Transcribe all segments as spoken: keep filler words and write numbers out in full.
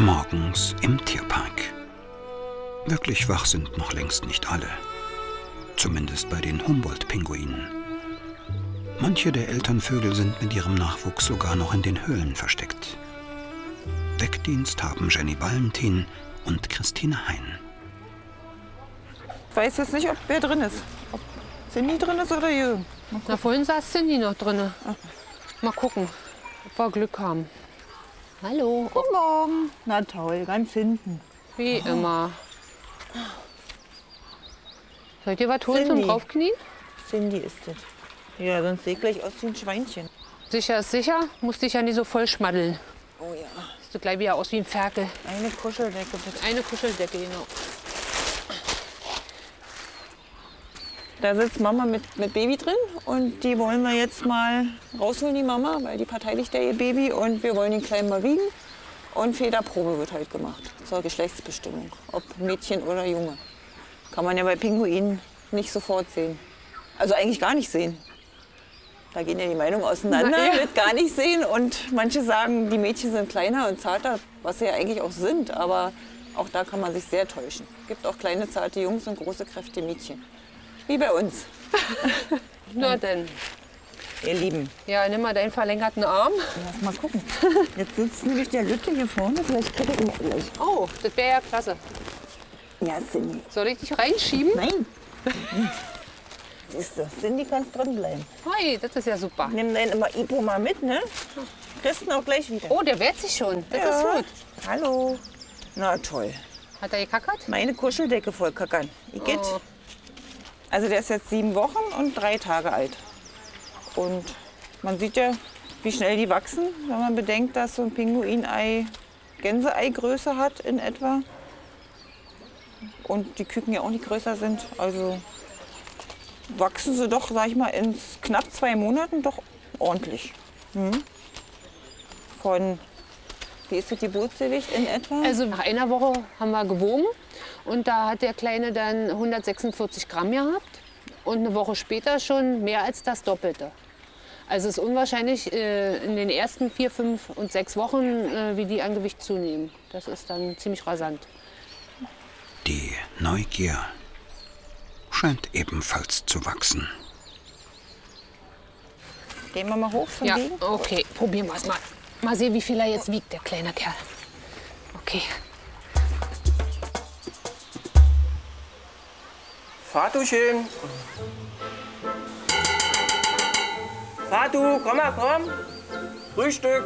Morgens im Tierpark. Wirklich wach sind noch längst nicht alle. Zumindest bei den Humboldt-Pinguinen. Manche der Elternvögel sind mit ihrem Nachwuchs sogar noch in den Höhlen versteckt. Deckdienst haben Jenny Valentin und Christine Hein. Ich weiß jetzt nicht, ob wer drin ist. Ob Cindy drin ist oder Jürgen. Na, vorhin saß Cindy noch drin. Mal gucken, ob wir Glück haben. Hallo. Guten Morgen. Na toll, ganz hinten. Wie oh. immer. Sollt ihr was holen zum Draufknien? Cindy ist das. Ja, sonst sehe ich gleich aus wie ein Schweinchen. Sicher ist sicher, musst dich ja nicht so voll schmaddeln. Oh ja. Siehst du gleich wieder aus wie ein Ferkel. Eine Kuscheldecke bitte. Eine Kuscheldecke, genau. Da sitzt Mama mit, mit Baby drin und die wollen wir jetzt mal rausholen, die Mama, weil die verteidigt ja ihr Baby und wir wollen den Kleinen mal wiegen. Und Federprobe wird heute gemacht zur Geschlechtsbestimmung, ob Mädchen oder Junge. Kann man ja bei Pinguinen nicht sofort sehen. Also eigentlich gar nicht sehen. Da gehen ja die Meinungen auseinander, Na, ja. wird gar nicht sehen. Und manche sagen, die Mädchen sind kleiner und zarter, was sie ja eigentlich auch sind. Aber auch da kann man sich sehr täuschen. Es gibt auch kleine, zarte Jungs und große, kräftige Mädchen. Wie bei uns. Na denn. Ihr Lieben. Ja, nimm mal deinen verlängerten Arm. Lass mal gucken. Jetzt sitzt nämlich der Lütte hier vorne. Vielleicht kriege ich ihn gleich. Oh, das wäre ja klasse. Ja, Cindy. Soll ich dich reinschieben? Nein. Siehst du, Cindy kannst drin bleiben. Hey, das ist ja super. Nimm deinen immer Ipo mal mit, ne? Kriegst ihn auch gleich wieder. Oh, der wehrt sich schon. Das ja. ist gut. Hallo. Na toll. Hat er gekackert? Meine Kuscheldecke voll kackern. Ich geht. Oh. Also der ist jetzt sieben Wochen und drei Tage alt. Und man sieht ja, wie schnell die wachsen, wenn man bedenkt, dass so ein Pinguinei Gänseeigröße hat in etwa. Und die Küken ja auch nicht größer sind. Also wachsen sie doch, sag ich mal, in knapp zwei Monaten doch ordentlich. Hm? Von, wie ist das Geburtsgewicht in etwa? Also nach einer Woche haben wir gewogen und da hat der Kleine dann hundertsechsundvierzig Gramm gehabt und eine Woche später schon mehr als das Doppelte. Also es ist unwahrscheinlich äh, in den ersten vier, fünf und sechs Wochen, äh, wie die an Gewicht zunehmen. Das ist dann ziemlich rasant. Die Neugier scheint ebenfalls zu wachsen. Gehen wir mal hoch zum Ja, Wiegen? okay, probieren wir es mal. Mal sehen, wie viel er jetzt wiegt, der kleine Kerl. Okay. Fatuchen. Fatu, komm mal, komm. Frühstück.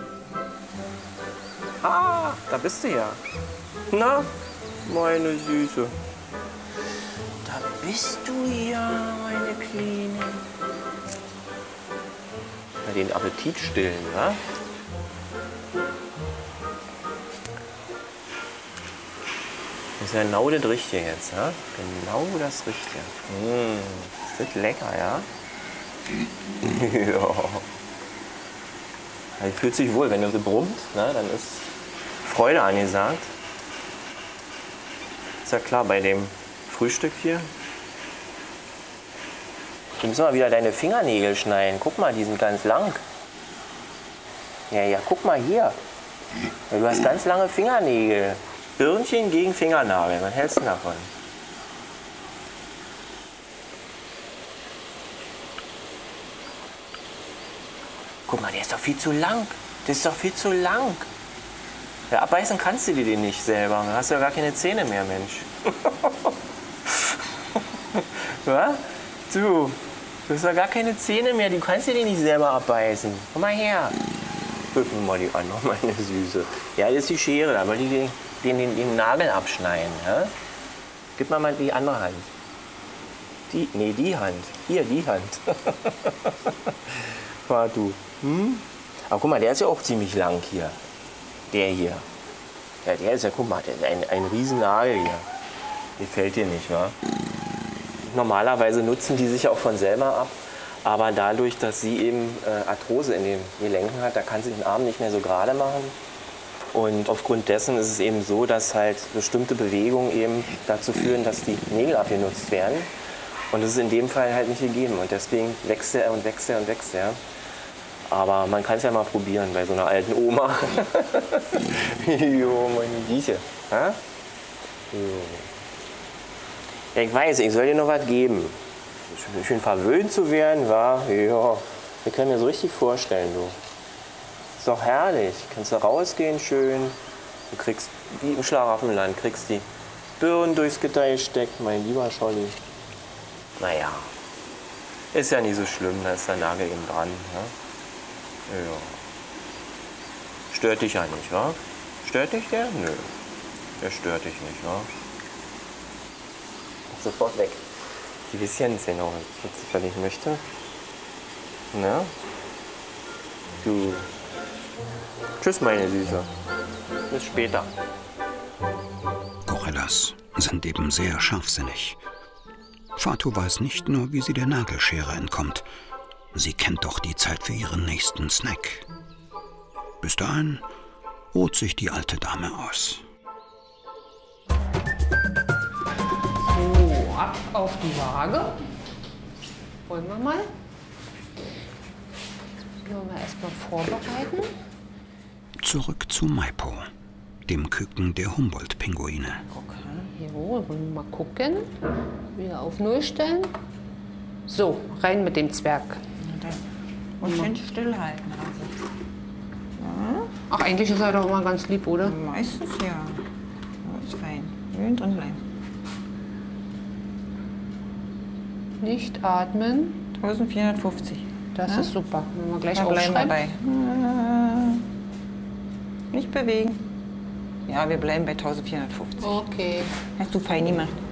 Ah, da bist du ja. Na, meine Süße. Da bist du ja, meine Kleine. Na, den Appetit stillen, wa? Das ist ja genau das Richtige jetzt, ja? Genau das Richtige. Mmh, ist das lecker, ja? Ja. Er fühlt sich wohl, wenn du so brummt, ne, dann ist Freude angesagt. Ist ja klar, bei dem Frühstück hier. Du musst mal wieder deine Fingernägel schneiden. Guck mal, die sind ganz lang. Ja, ja, guck mal hier. Ja, du hast ganz lange Fingernägel. Birnchen gegen Fingernagel. Was hältst du davon? Guck mal, der ist doch viel zu lang. Der ist doch viel zu lang. Ja, abbeißen kannst du dir den nicht selber. Du hast ja gar keine Zähne mehr, Mensch. Was? Du, du hast ja gar keine Zähne mehr. Du kannst dir die nicht selber abbeißen. Komm mal her. Guck mir mal die an, meine Süße. Ja, das ist die Schere. Da wollte ich den, den, den, den Nagel abschneiden. Ja? Gib mal mal die andere Hand. Die, nee, die Hand. Hier, die Hand. Fahr du. Hm? Aber guck mal, der ist ja auch ziemlich lang hier. Der hier. Ja, der ist ja, guck mal, der ist ein, ein Riesennagel hier. Gefällt dir nicht, wa? Normalerweise nutzen die sich auch von selber ab. Aber dadurch, dass sie eben äh, Arthrose in den Gelenken hat, da kann sie den Arm nicht mehr so gerade machen. Und aufgrund dessen ist es eben so, dass halt bestimmte Bewegungen eben dazu führen, dass die Nägel abgenutzt werden. Und das ist in dem Fall halt nicht gegeben. Und deswegen wächst er und wächst er und wächst er. Aber man kann es ja mal probieren bei so einer alten Oma. Jo, meine Güte. Ja? Ja, ich weiß, ich soll dir noch was geben. Schön, schön verwöhnt zu werden, war, ja, ich kann mir so richtig vorstellen, du. Ist doch herrlich. Kannst du rausgehen schön. Du kriegst, wie im Schlaraffenland, kriegst die Birnen durchs Gitter gesteckt, mein lieber Scholli. Naja, ist ja nicht so schlimm, da ist der Nagel eben dran. Ne? Ja. Stört dich ja nicht, wa? Stört dich der? Nö. Der stört dich nicht, wa? Sofort weg. Die wissen es genau, was sie verlieren möchte. Na? Du. Tschüss, meine Süße. Bis später. Gorillas sind eben sehr scharfsinnig. Fatu weiß nicht nur, wie sie der Nagelschere entkommt. Sie kennt doch die Zeit für ihren nächsten Snack. Bis dahin ruht sich die alte Dame aus. So, ab auf die Waage. Wollen wir mal. Das wollen wir erstmal vorbereiten. Zurück zu Maipo, dem Küken der Humboldt-Pinguine. Okay, jo, wollen wir mal gucken. Wieder auf Null stellen. So, rein mit dem Zwerg. Und schön stillhalten. Also. Ach, eigentlich ist er doch immer ganz lieb, oder? Meistens ja. Ja, ist fein. Schön drin bleiben. Nicht atmen. eintausendvierhundertfünfzig. Das Ja? ist super. Wenn wir gleich Da bleiben wir aufschreiben. bei. Nicht bewegen. Ja, wir bleiben bei eintausendvierhundertfünfzig. Okay. Hast du fein gemacht.